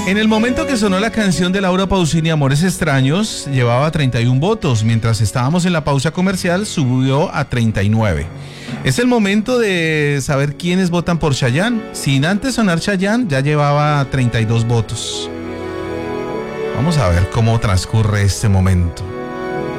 En el momento que sonó la canción de Laura Pausini, Amores Extraños, llevaba 31 votos. Mientras estábamos en la pausa comercial, subió a 39. Es el momento de saber quiénes votan por Chayanne. Sin antes sonar Chayanne, ya llevaba 32 votos. Vamos a ver cómo transcurre este momento.